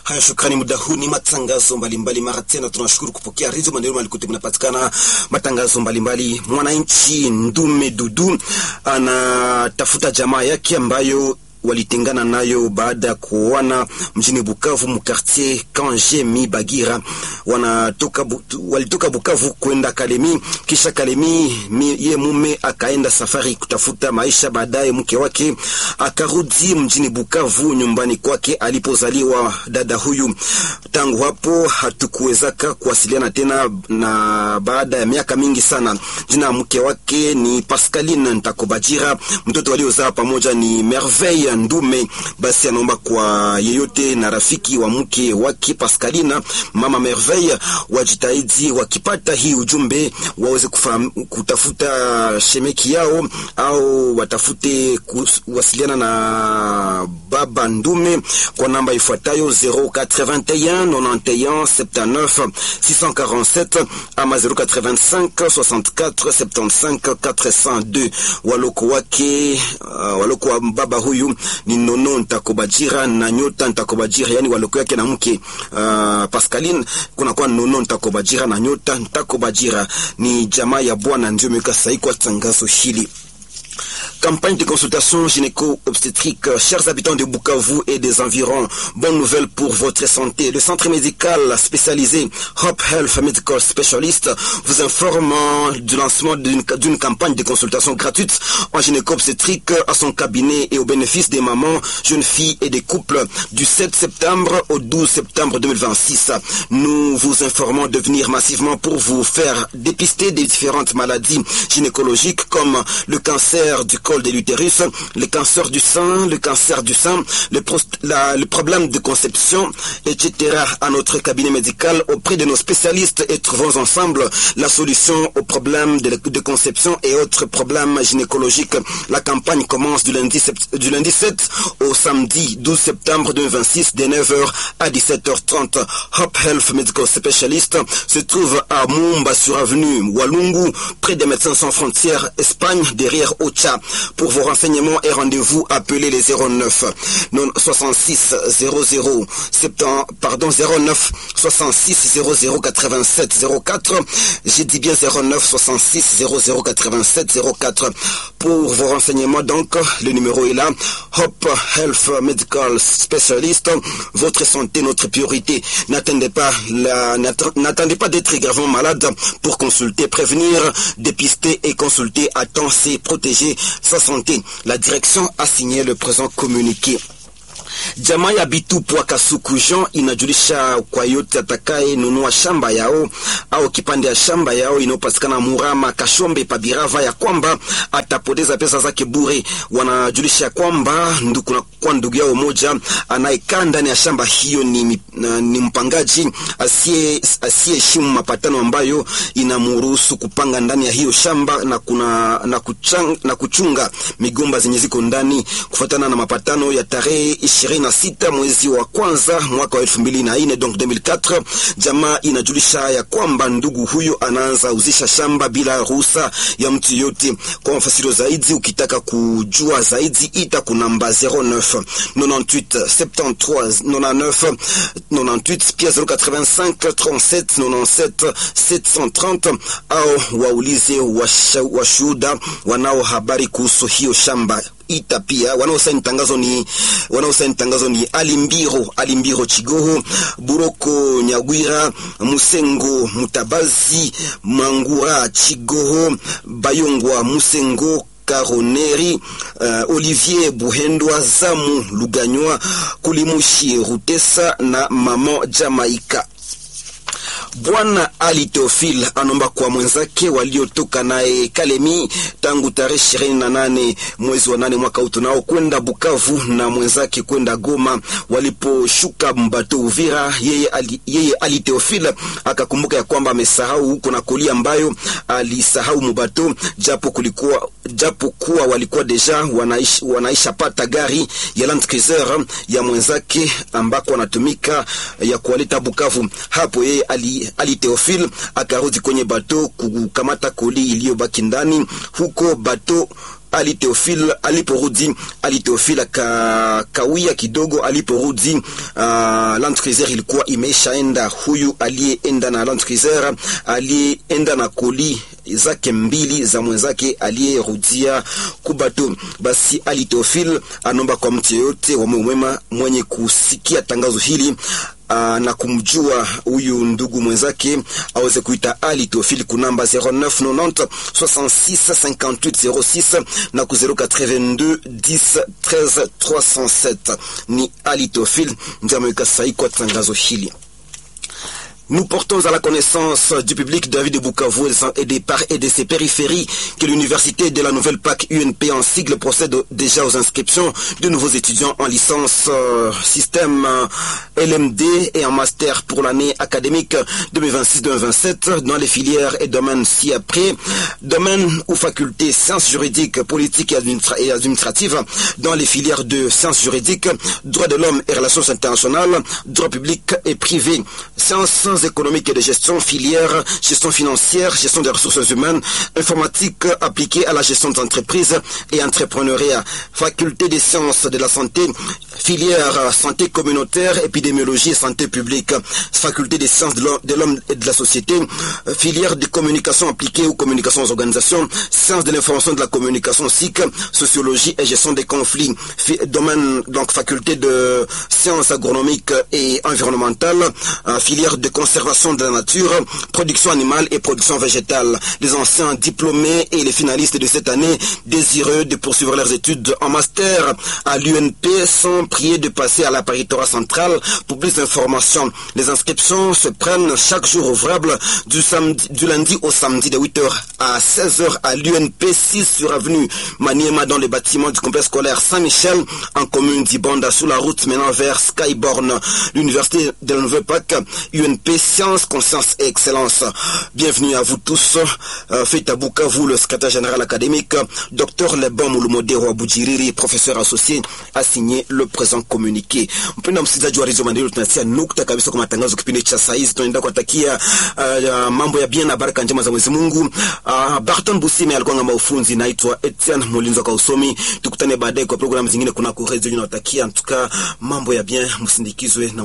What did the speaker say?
Haya, shukrani. Muda huu ni matangazo mbalimbali. Mara tena tunashukuru kupokea Radio Maendeleo Malikuti, mnapatikana matangazo mbalimbali. Mwananchi Ndume Dudu anatafuta jamaa yake ambayo walitengana nayo baada ya kuoana mjini Bukavu mkartier Kangemi Bagira. Walitoka Bukavu kwenda Kalemi, kisha Kalemi ye mume akaenda safari kutafuta maisha. Baadaye mke wake akarudi mjini Bukavu nyumbani kwake alipozaliwa dada huyu. Tangu hapo hatukuwezaka kuwasiliana tena, na baada ya miaka mingi sana. Jina mke wake ni Pascaline Ntakobajira, mtoto waliozaa pamoja ni Merveille Ndume. Basi anaomba kwa yeyote na rafiki wa mke wake Pascalina, mama Merveille, wajitahidi wakipata hii ujumbe waweze kutafuta shemeki yao au watafute kuwasiliana na baba Ndume kwa namba ifuatayo 081 91 79 647 ama 085 64 75 402. Waloko wa baba huyu ni Nono Ntakobajira na Nyota Ntakobajira, yani waloko yake na mke Pascaline kuna kwa Nono Ntakobajira na Nyota Ntakobajira. Ni jamaa ya bwana ndio imeka sahi kwa tangazo hili. Campagne de consultation gynéco-obstétrique. Chers habitants de Bukavu et des environs, bonne nouvelle pour votre santé. Le centre médical spécialisé Hope Health Medical Specialist vous informe du lancement d'une campagne de consultation gratuite en gynéco-obstétrique à son cabinet et au bénéfice des mamans, jeunes filles et des couples du 7 septembre au 12 septembre 2026. Nous vous informons de venir massivement pour vous faire dépister des différentes maladies gynécologiques comme le cancer du col de l'utérus, le cancer du sein, le problème de conception, etc. à notre cabinet médical auprès de nos spécialistes et trouvons ensemble la solution aux problèmes de conception et autres problèmes gynécologiques. La campagne commence du lundi 7 au samedi 12 septembre 2026 de 9h à 17h30. Hope Health Medical Specialist se trouve à Mumba sur avenue Walungu, près des Médecins Sans Frontières, Espagne, derrière Ocha. Pour vos renseignements et rendez-vous, appelez les 09 66 00 09 66 00 87 04. J'ai dit bien 09 66 00 87 04. Pour vos renseignements, donc, le numéro est là. Hope Health Medical Specialist. Votre santé, notre priorité. N'attendez pas d'être gravement malade pour consulter, prévenir, dépister et consulter à temps, c'est protéger sa santé. La direction a signé le présent communiqué. Jamaa ya Bitupwa Kasuku Jean inajulisha kwa yote atakaye nunua shamba yao au kipande ya shamba yao inayopatikana Murama Kashombe Pabirava ya kwamba atapoteza pesa zake bure. Wanajulisha kwamba ndugu yao moja anayekaa ndani ya shamba hiyo ni mpangaji asiyeheshimu mapatano ambayo inamruhusu kupanga ndani ya hiyo shamba na kuchunga migomba zenye ziko ndani kufuatana na mapatano ya tarehe 26 mwezi wa kwanza mwaka wa 2004, donc 2004. Jamaa inajulisha ya kwamba ndugu huyo anaanza uzisha shamba bila ruhusa ya mtu yote. Kwa mafasiro zaidi, ukitaka kujua zaidi, ita kunamba 09 98 73 99 98 pia 085 37 97 730 au waulize washuhuda wanao habari kuhusu hiyo shamba. Ita pia wanaosaini tangazo ni Alimbiro Chigoho, Buroko Nyagwira, Musengo Mutabazi, Mangura Chigoho, Bayongwa Musengo Karoneri, Olivier Buhendwa, Zamu Luganywa, Kulimushi Rutesa na Mama Jamaika. Bwana Ali Teofil anomba kwa mwenzake waliotoka naye Kalemi tangu tarehe 28 mwezi wa 8 mwaka utunao kwenda Bukavu na mwenzake kwenda Goma. Waliposhuka Mbato Uvira, yeye Ali Teofil akakumbuka ya kwamba amesahau huko na koli ambayo alisahau Mbato, japo kuwa walikuwa deja wanaisha pata gari ya Land Cruiser ya mwenzake ambako wanatumika ya kualeta Bukavu. Hapo yeye Ali Teofil akarudi kwenye bato kukamata koli iliyobaki ndani. Huko bato Ali Théophile aliporudi, Ali Théophile kawia kidogo aliporudi, Land Cruiser ilikuwa imeshaenda. Huyu aliyeenda na Land Cruiser alienda na koli zake mbili za mwenzake aliyerudia kubato. Basi Ali Théophile anomba kwa mtu yote wa mwema mwenye kusikia tangazo hili na kumjua huyu ndugu mwenzake aweze kuita Ali Théophile kunamba 0990 66 58 06 na ku 082 10 13 307. Ni Ali Théophile ndiye ameweka sahihi kwa tangazo hili. Nous portons à la connaissance du public de la ville de Bukavu et de ses périphéries que l'université de la nouvelle PAC UNP en sigle procède déjà aux inscriptions de nouveaux étudiants en licence système LMD et en master pour l'année académique 2026-2027 dans les filières et domaines ci-après, domaines ou facultés sciences juridiques, politiques et administratives dans les filières de sciences juridiques, droit de l'homme et relations internationales, droit public et privé, sciences économique et de gestion, filière, gestion financière, gestion des ressources humaines, informatique appliquée à la gestion d'entreprise et entrepreneuriat, faculté des sciences de la santé, filière santé communautaire, épidémiologie et santé publique, faculté des sciences de l'homme et de la société, filière de communication appliquée aux communications aux organisations, sciences de l'information et de la communication SIC, sociologie et gestion des conflits, domaine, donc faculté de sciences agronomiques et environnementales, filière de conservation de la nature, production animale et production végétale. Les anciens diplômés et les finalistes de cette année désireux de poursuivre leurs études en master à l'UNP sont priés de passer à la paritorat centrale pour plus d'informations. Les inscriptions se prennent chaque jour ouvrable du lundi au samedi de 8h à 16h à l'UNP 6 sur avenue Maniema dans les bâtiments du complexe scolaire Saint-Michel en commune d'Ibanda sous la route menant vers Skyborn. L'université de la Nouvelle PAC UNP Science, Conscience et Excellence. Bienvenue à vous tous. Faites à Bukavu, le secrétaire général académique, Dr Lebon Mulumodero Abujiriri, professeur associé, a signé le présent communiqué. Mpenda msikilizaji wa Radio Maendeleo, tunatia nukta kabisa kwa matangazo kipindi cha saa hizi. Tunaenda kuwatakia mambo ya bien na baraka njema za Mwenyezi Mungu. Barton Busime alikuwa ngamba ufunzi, naitwa Etienne Mulinzo kwa usomi. Tukutane baadaye kwa programu zingine kuna kurezo. Tunawatakia mtuka mambo ya bien, msindikizwe na